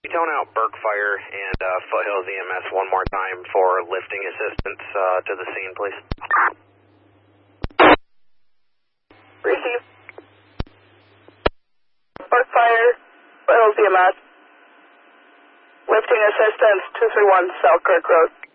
tone out Burke Fire and Foothills EMS one more time for lifting assistance to the scene, please. Receive. Burke Fire, Foothills EMS. Lifting assistance, 231 Selkirk Road.